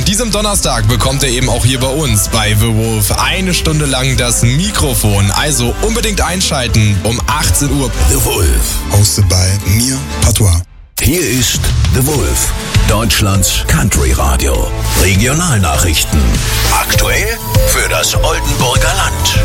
diesem Donnerstag bekommt er eben auch hier bei uns bei The Wolf 1 Stunde lang das Mikrofon. Also unbedingt einschalten um 18 Uhr. The Wolf, hosted by mir, Patois. Hier ist The Wolf, Deutschlands Country-Radio. Regionalnachrichten. Aktuell für das Oldenburger Land.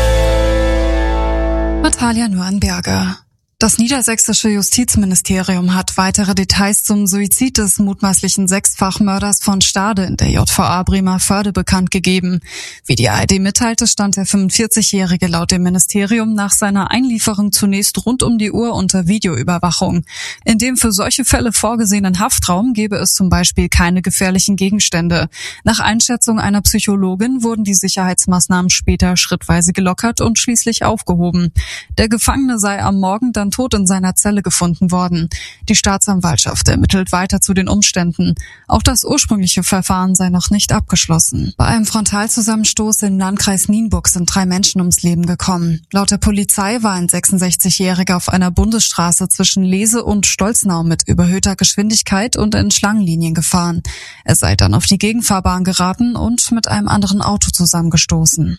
Natalia Nuernberger. Das niedersächsische Justizministerium hat weitere Details zum Suizid des mutmaßlichen Sechsfachmörders von Stade in der JVA Bremervörde bekannt gegeben. Wie die ARD mitteilte, stand der 45-Jährige laut dem Ministerium nach seiner Einlieferung zunächst rund um die Uhr unter Videoüberwachung. In dem für solche Fälle vorgesehenen Haftraum gäbe es zum Beispiel keine gefährlichen Gegenstände. Nach Einschätzung einer Psychologin wurden die Sicherheitsmaßnahmen später schrittweise gelockert und schließlich aufgehoben. Der Gefangene sei am Morgen dann tot in seiner Zelle gefunden worden. Die Staatsanwaltschaft ermittelt weiter zu den Umständen. Auch das ursprüngliche Verfahren sei noch nicht abgeschlossen. Bei einem Frontalzusammenstoß im Landkreis Nienburg sind 3 Menschen ums Leben gekommen. Laut der Polizei war ein 66-Jähriger auf einer Bundesstraße zwischen Lese und Stolznau mit überhöhter Geschwindigkeit und in Schlangenlinien gefahren. Er sei dann auf die Gegenfahrbahn geraten und mit einem anderen Auto zusammengestoßen.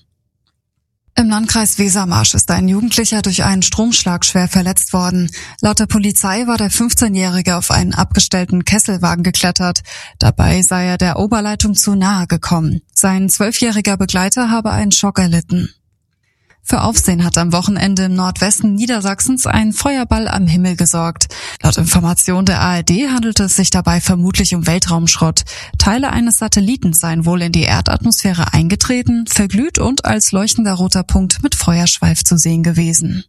Im Landkreis Wesermarsch ist ein Jugendlicher durch einen Stromschlag schwer verletzt worden. Laut der Polizei war der 15-Jährige auf einen abgestellten Kesselwagen geklettert. Dabei sei er der Oberleitung zu nahe gekommen. Sein 12-jähriger Begleiter habe einen Schock erlitten. Für Aufsehen hat am Wochenende im Nordwesten Niedersachsens ein Feuerball am Himmel gesorgt. Laut Information der ARD handelte es sich dabei vermutlich um Weltraumschrott. Teile eines Satelliten seien wohl in die Erdatmosphäre eingetreten, verglüht und als leuchtender roter Punkt mit Feuerschweif zu sehen gewesen.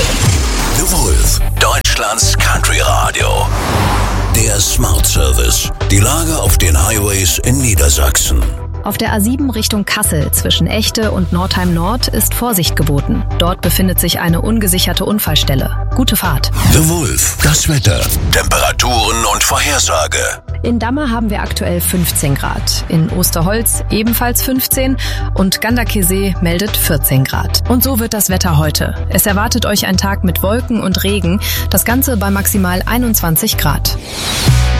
The Wolf, Deutschlands Country-Radio. Der Smart Service. Die Lage auf den Highways in Niedersachsen. Auf der A7 Richtung Kassel zwischen Echte und Northeim Nord ist Vorsicht geboten. Dort befindet sich eine ungesicherte Unfallstelle. Gute Fahrt. The Wolf, das Wetter, Temperaturen und Vorhersage. In Damme haben wir aktuell 15 Grad. In Osterholz ebenfalls 15 und Ganderkesee meldet 14 Grad. Und so wird das Wetter heute. Es erwartet euch ein Tag mit Wolken und Regen. Das Ganze bei maximal 21 Grad.